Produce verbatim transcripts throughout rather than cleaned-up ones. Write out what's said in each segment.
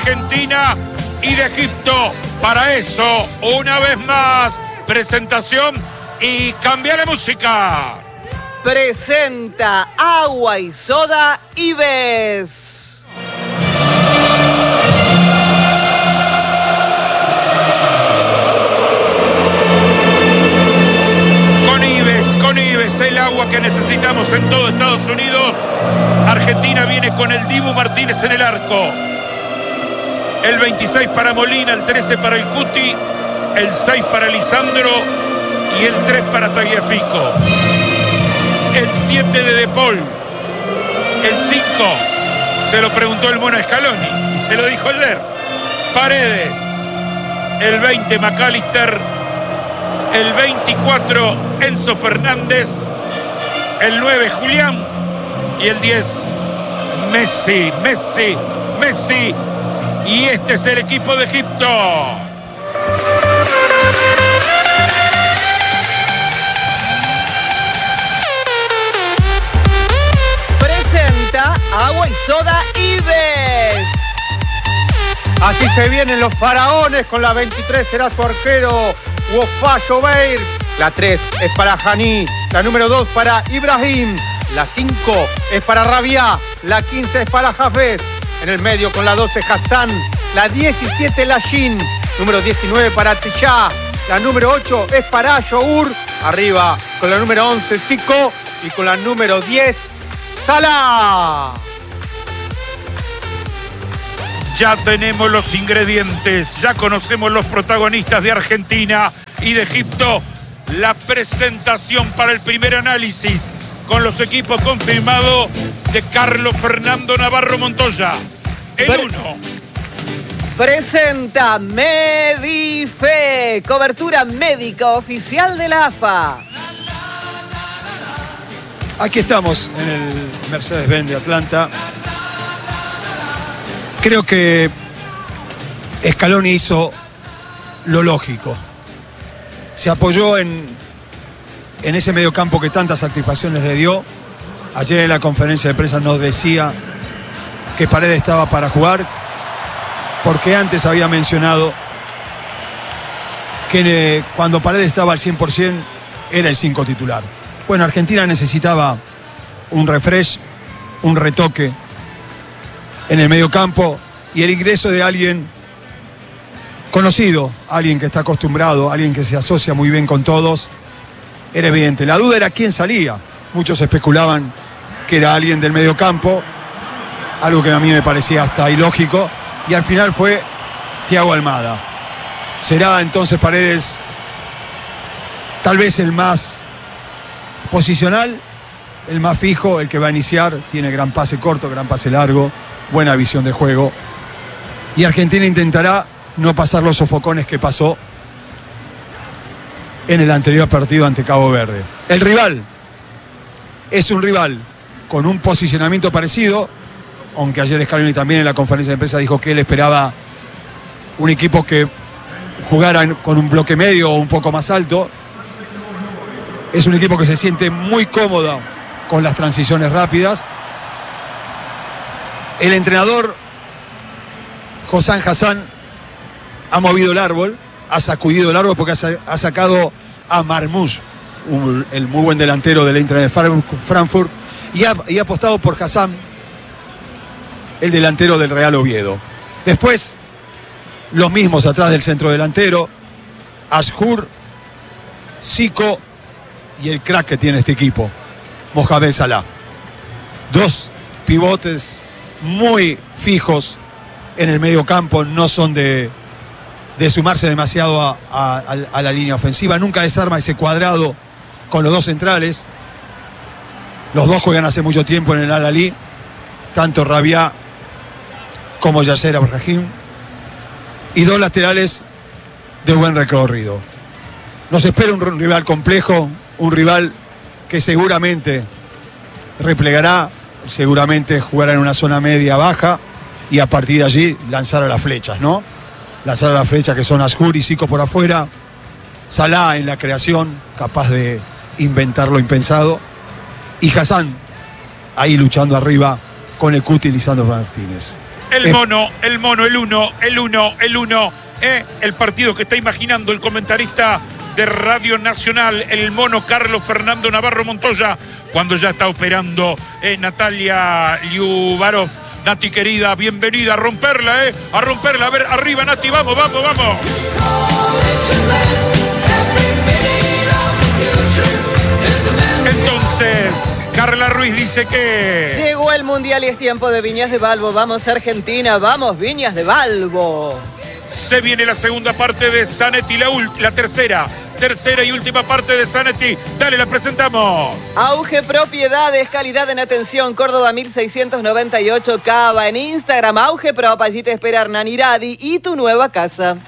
Argentina y de Egipto. Para eso, una vez más, presentación y cambia la música. Presenta Agua y Soda Ives. Con Ives, con Ives, el agua que necesitamos en todo Estados Unidos. Argentina viene con el Dibu Martínez en el arco. El veintiséis para Molina, el trece para el Cuti, el seis para Lisandro y el tres para Tagliafico. El siete de De Paul. El cinco se lo preguntó el mono Scaloni y se lo dijo Elder. Paredes. El veinte McAllister. El veinticuatro Enzo Fernández. El nueve Julián. Y el diez Messi, Messi, Messi. Y este es el equipo de Egipto. Presenta Agua y Soda Ives. Así se vienen los faraones. Con la veintitrés será su arquero Wafa Jobeir. La tres es para Hani. La número dos para Ibrahim. La cinco es para Rabia. La quince es para Hafez. En el medio con la doce Hassan. La diecisiete Lashin. Número diecinueve para Tichá. La número ocho es para Your. Arriba con la número once Zico. Y con la número diez Salah. Ya tenemos los ingredientes, ya conocemos los protagonistas de Argentina y de Egipto. La presentación para el primer análisis con los equipos confirmados de Carlos Fernando Navarro Montoya. El uno. Presenta Medife, cobertura médica oficial de la A F A. Aquí estamos en el Mercedes-Benz de Atlanta. Creo que Scaloni hizo lo lógico. Se apoyó en, en ese mediocampo que tantas satisfacciones le dio. Ayer en la conferencia de prensa nos decía que Paredes estaba para jugar, porque antes había mencionado que eh, cuando Paredes estaba al cien por ciento era el cinco titular. Bueno, Argentina necesitaba un refresh, un retoque en el mediocampo y el ingreso de alguien conocido, alguien que está acostumbrado, alguien que se asocia muy bien con todos, era evidente. La duda era quién salía. Muchos especulaban que era alguien del mediocampo, algo que a mí me parecía hasta ilógico, y al final fue Thiago Almada. Será entonces Paredes tal vez el más posicional, el más fijo, el que va a iniciar. Tiene gran pase corto, gran pase largo, buena visión de juego. Y Argentina intentará no pasar los sofocones que pasó en el anterior partido ante Cabo Verde. El rival es un rival con un posicionamiento parecido, aunque ayer Scaloni también en la conferencia de prensa dijo que él esperaba un equipo que jugara con un bloque medio o un poco más alto. Es un equipo que se siente muy cómodo con las transiciones rápidas. El entrenador Hossam Hassan ha movido el árbol, ha sacudido el árbol porque ha sacado a Marmoush, un, el muy buen delantero del Eintracht de Frankfurt, y ha, y ha apostado por Hassan, el delantero del Real Oviedo. Después, los mismos atrás del centro delantero, Ashur, Zico y el crack que tiene este equipo, Mohamed Salah. Dos pivotes muy fijos en el medio campo, no son de, de sumarse demasiado a, a, a la línea ofensiva. Nunca desarma ese cuadrado con los dos centrales. Los dos juegan hace mucho tiempo en el Al-Ahly, tanto Rabia como Yasser Ibrahim, y dos laterales de buen recorrido. Nos espera un rival complejo, un rival que seguramente replegará, seguramente jugará en una zona media-baja y a partir de allí lanzar a las flechas, ¿no? Lanzar a las flechas que son Ashur y Zico por afuera, Salah en la creación, capaz de inventar lo impensado, y Hassan ahí luchando arriba con el Cuti y Lisandro Martínez. El mono, el mono, el uno, el uno, el uno. ¿eh? El partido que está imaginando el comentarista de Radio Nacional, el mono Carlos Fernando Navarro Montoya, cuando ya está operando eh, Natalia Liubarov. Nati querida, bienvenida, a romperla, ¿eh? A romperla, a ver, arriba Nati, vamos, vamos, vamos. Entonces, Carla Ruiz dice que... Llegó el Mundial y es tiempo de Viñas de Balbo. Vamos Argentina, vamos Viñas de Balbo. Se viene la segunda parte de Zanetti, la, la tercera, tercera y última parte de Zanetti. Dale, la presentamos. Auge Propiedades, calidad en atención, Córdoba mil seiscientos noventa y ocho, Cava. En Instagram, Auge Prop, allí te espera Hernán Iradi y tu nueva casa.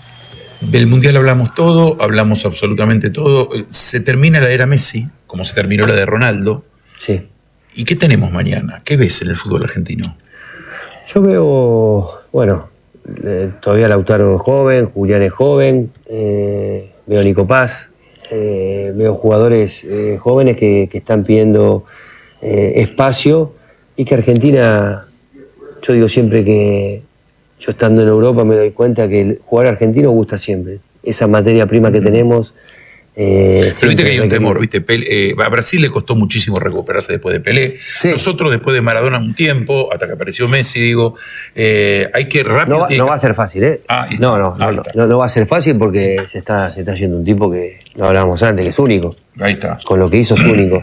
Del Mundial hablamos todo, hablamos absolutamente todo. Se termina la era Messi, como se terminó la de Ronaldo. Sí. ¿Y qué tenemos mañana? ¿Qué ves en el fútbol argentino? Yo veo, bueno, eh, todavía Lautaro es joven, Julián es joven, eh, veo a Nico Paz, eh, veo jugadores eh, jóvenes que, que están pidiendo eh, espacio y que Argentina, yo digo siempre que yo estando en Europa me doy cuenta que el jugador argentino gusta siempre. Esa materia prima que tenemos. Eh, Pero viste que hay un temor, ¿viste? Pelé, eh, a Brasil le costó muchísimo recuperarse después de Pelé. Sí. Nosotros después de Maradona un tiempo, hasta que apareció Messi, digo, eh, hay que rápido... No va, no va a ser fácil, ¿eh? Ah, no, no, no, no, no, no va a ser fácil porque se está, se está yendo un tipo que, lo hablábamos antes, que es único. Ahí está. Con lo que hizo es único.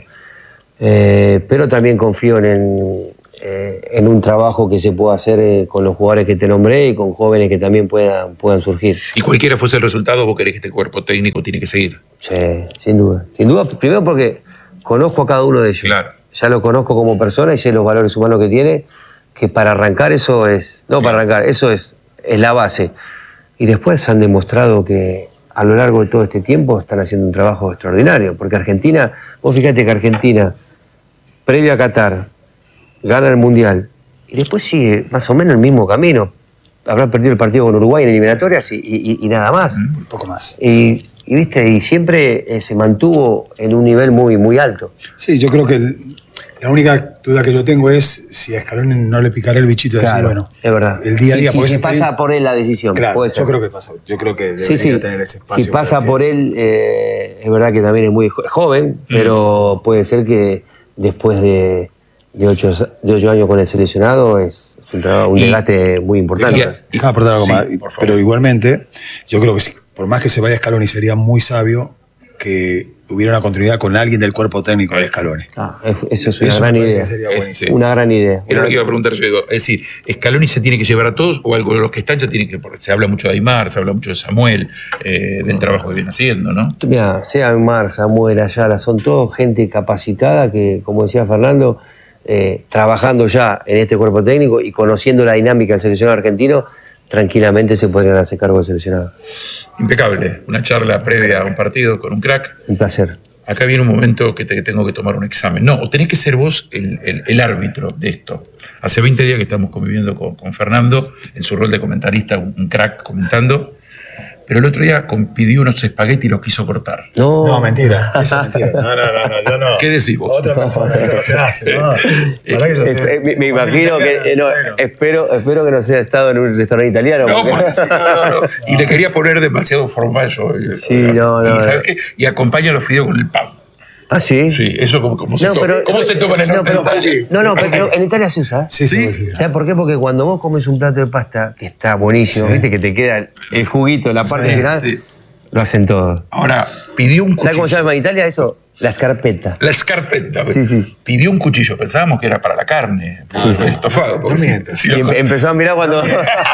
Eh, pero también confío en, el, eh, en un trabajo que se pueda hacer eh, con los jugadores que te nombré y con jóvenes que también puedan, puedan surgir. Y cualquiera fuese el resultado, vos querés que este cuerpo técnico tiene que seguir. Sí, sin duda. Sin duda, primero porque conozco a cada uno de ellos. Claro. Ya lo conozco como persona y sé los valores humanos que tiene, que para arrancar eso es... No, sí. para arrancar, eso es, es la base. Y después han demostrado que a lo largo de todo este tiempo están haciendo un trabajo extraordinario. Porque Argentina, vos fíjate que Argentina, previo a Qatar, gana el Mundial y después sigue más o menos el mismo camino. Habrá perdido el partido con Uruguay en eliminatorias y, y, y nada más. Un poco más. Y, y viste, y siempre eh, se mantuvo en un nivel muy, muy alto. Sí, yo creo que el, la única duda que yo tengo es si a Scaloni no le picará el bichito de claro, decir, bueno, es verdad. El día a día. Sí, sí, si pasa por él la decisión. Claro, puede ser. yo creo que pasa. Yo creo que debería sí, sí. tener ese espacio. Si pasa por que... él, eh, es verdad que también es muy joven, mm. pero puede ser que después de, de, ocho, de ocho años con el seleccionado es, es un, trabajo, un y, desgaste muy importante. Déjame aportar algo sí, más. Pero igualmente, yo creo que sí, por más que se vaya Scaloni, sería muy sabio que hubiera una continuidad con alguien del cuerpo técnico de Scaloni. Ah, eso es una eso gran idea. Es, sí. Una gran idea. Era lo que iba a preguntar yo. Digo, es decir, ¿Scaloni se tiene que llevar a todos o algo de los que están ya tienen que...? Porque se habla mucho de Aymar, se habla mucho de Samuel, eh, del trabajo que viene haciendo, ¿no? Mira, sea Aymar, Samuel, Ayala, son todos gente capacitada que, como decía Fernando, eh, trabajando ya en este cuerpo técnico y conociendo la dinámica del seleccionado argentino, tranquilamente se podrían hacer cargo del seleccionado. Impecable. Una charla previa a un partido con un crack. Un placer. Acá viene un momento que te tengo que tomar un examen. No, o tenés que ser vos el, el, el árbitro de esto. Hace veinte días que estamos conviviendo con, con Fernando en su rol de comentarista, un, un crack comentando. Pero el otro día pidió unos espaguetis y los quiso cortar. No, no, mentira. Eso es mentira. No, no, no, no, yo no. ¿Qué decís vos? Otra persona, eso no se hace, ¿no? eh, eh, me, me imagino que, eh, no, espero, espero que no sea estado en un restaurante italiano. No, porque... sí, no, no, no. Y le quería poner demasiado formal yo. Sí, no, no. Y, ¿sabes qué? Y acompaña los fideos con el pan. ¿Ah, sí? Sí, eso como, como se, no, pero, ¿cómo se toma en el norte no, de Italia? No, no, pero en Italia se usa. Sí, sí. sí. ¿Sabes por qué? Porque cuando vos comes un plato de pasta, que está buenísimo, sí. viste que te queda el juguito, la parte sí, final, sí. lo hacen todo. Ahora, pidió un cuchillo. ¿Sabes cómo se llama en Italia eso? La scarpetta. La scarpetta. Sí, sí. Pidió un cuchillo, pensábamos que era para la carne, no, el estofado. No mientas. Sí, y em, empezó a mirar cuando...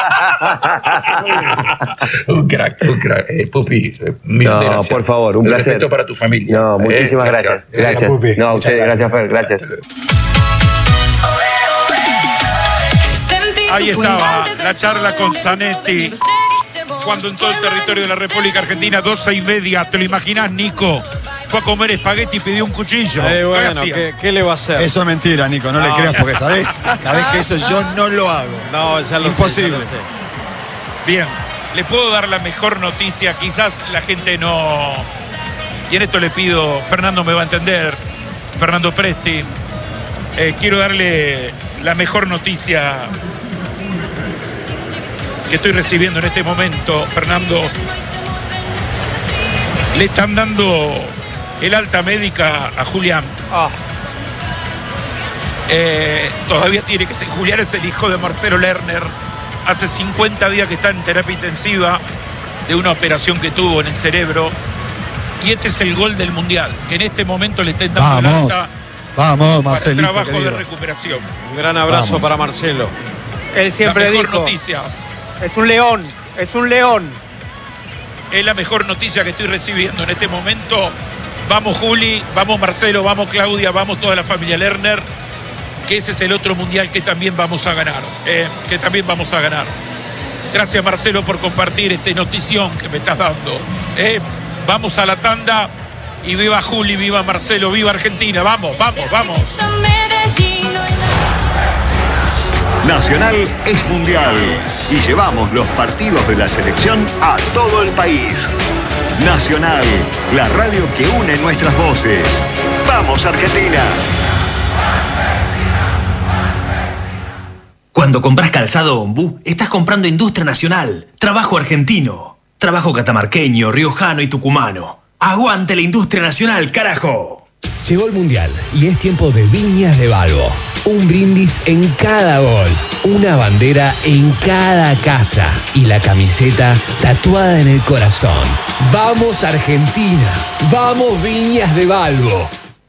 un crack, un crack. Eh, Pupi, mil no, gracias. por favor, un el placer. Respeto para tu familia. No, muchísimas eh, gracias. Gracias. Gracias, Pupi. No, a ustedes, gracias, Fer, gracias. Ahí estaba la charla con Zanetti. Cuando en todo el territorio de la República Argentina, doce y media, ¿te lo imaginás, Nico? Fue a comer espagueti y pidió un cuchillo. Eh, bueno, ¿qué, ¿qué le va a hacer? Eso es mentira, Nico, no, no le creas porque, ¿sabés? Sabés que eso yo no lo hago. No, ya lo Imposible. sé, ya lo sé. Bien, le puedo dar la mejor noticia, quizás la gente no... Y en esto le pido, Fernando me va a entender, Fernando Presti, eh, quiero darle la mejor noticia que estoy recibiendo en este momento, Fernando, le están dando el alta médica a Julián. Ah. Eh, todavía tiene que ser. Julián es el hijo de Marcelo Lerner. Hace cincuenta días que está en terapia intensiva de una operación que tuvo en el cerebro. Y este es el gol del Mundial, que en este momento le estén dando Vamos, el alta vamos, Marcelito. para el trabajo querido. de recuperación. Un gran abrazo Vamos. para Marcelo. Él siempre la mejor dijo, noticia. es un león, es un león. Es la mejor noticia que estoy recibiendo en este momento. Vamos Juli, vamos Marcelo, vamos Claudia, vamos toda la familia Lerner, que ese es el otro mundial que también vamos a ganar, eh, que también vamos a ganar. Gracias Marcelo por compartir esta notición que me estás dando. Eh. Vamos a la tanda y viva Juli, viva Marcelo, viva Argentina. Vamos, vamos, vamos. Nacional es mundial y llevamos los partidos de la selección a todo el país. Nacional, la radio que une nuestras voces. ¡Vamos, Argentina! Cuando compras calzado Ombú, estás comprando industria nacional, trabajo argentino, trabajo catamarqueño, riojano y tucumano. ¡Aguante la industria nacional, carajo! Llegó el Mundial y es tiempo de Viñas de Balbo. Un brindis en cada gol, una bandera en cada casa y la camiseta tatuada en el corazón. ¡Vamos Argentina! ¡Vamos Viñas de Balbo!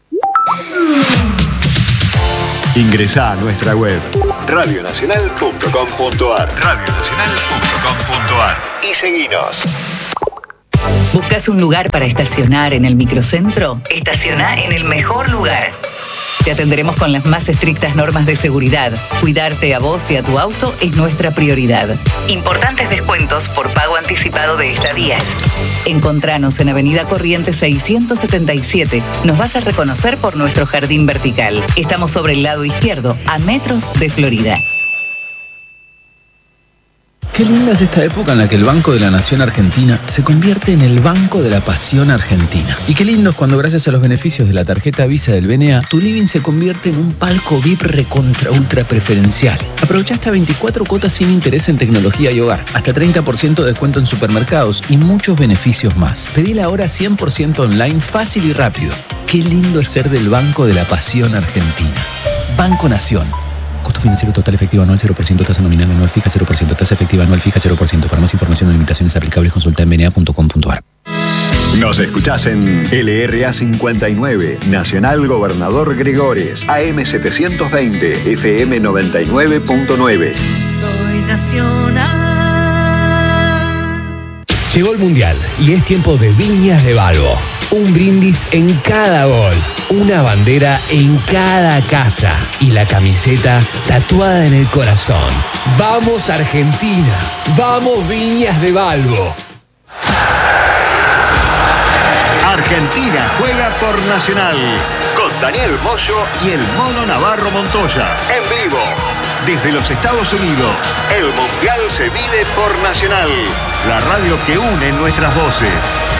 Ingresá a nuestra web radio nacional punto com punto ar radio nacional punto com punto ar y seguinos. ¿Buscas un lugar para estacionar en el microcentro? Estaciona en el mejor lugar. Te atenderemos con las más estrictas normas de seguridad. Cuidarte a vos y a tu auto es nuestra prioridad. Importantes descuentos por pago anticipado de estadías. Encontranos en Avenida Corrientes seiscientos setenta y siete. Nos vas a reconocer por nuestro jardín vertical. Estamos sobre el lado izquierdo, a metros de Florida. Qué linda es esta época en la que el Banco de la Nación Argentina se convierte en el Banco de la Pasión Argentina. Y qué lindo es cuando gracias a los beneficios de la tarjeta Visa del B N A, tu living se convierte en un palco V I P recontra ultra preferencial. Aprovecha hasta veinticuatro cuotas sin interés en tecnología y hogar, hasta treinta por ciento de descuento en supermercados y muchos beneficios más. Pedila ahora cien por ciento online, fácil y rápido. Qué lindo es ser del Banco de la Pasión Argentina. Banco Nación. Costo financiero total efectivo anual cero por ciento, tasa nominal anual fija cero por ciento, tasa efectiva anual fija cero por ciento. Para más información o limitaciones aplicables consulta en b n a punto com punto ar. Nos escuchás en L R A cincuenta y nueve, Nacional Gobernador Gregores, A M setecientos veinte, F M noventa y nueve punto nueve. Soy nacional. Llegó el Mundial y es tiempo de Viñas de Balbo. Un brindis en cada gol, una bandera en cada casa y la camiseta tatuada en el corazón. ¡Vamos Argentina! ¡Vamos Viñas de Balbo! Argentina juega por Nacional con Daniel Moyo y el Mono Navarro Montoya en vivo desde los Estados Unidos. El Mundial se vive por Nacional, la radio que une nuestras voces.